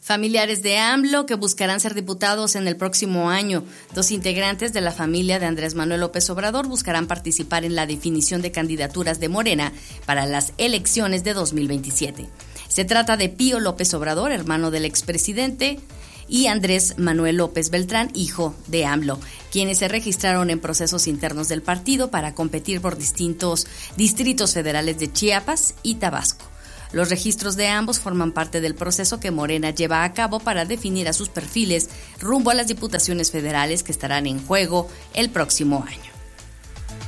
Familiares de AMLO que buscarán ser diputados en el próximo año. 2 integrantes de la familia de Andrés Manuel López Obrador buscarán participar en la definición de candidaturas de Morena para las elecciones de 2027. Se trata de Pío López Obrador, hermano del expresidente, y Andrés Manuel López Beltrán, hijo de AMLO, quienes se registraron en procesos internos del partido para competir por distintos distritos federales de Chiapas y Tabasco. Los registros de ambos forman parte del proceso que Morena lleva a cabo para definir a sus perfiles rumbo a las diputaciones federales que estarán en juego el próximo año.